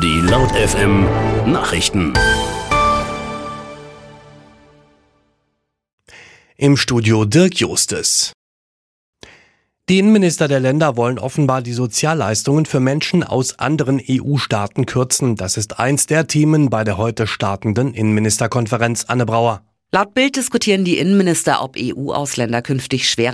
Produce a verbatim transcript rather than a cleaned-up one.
Die Laut F M Nachrichten. Im Studio Dirk Justes. Die Innenminister der Länder wollen offenbar die Sozialleistungen für Menschen aus anderen E U-Staaten kürzen. Das ist eins der Themen bei der heute startenden Innenministerkonferenz. Anne Brauer. Laut Bild diskutieren die Innenminister, ob E U-Ausländer künftig schwerer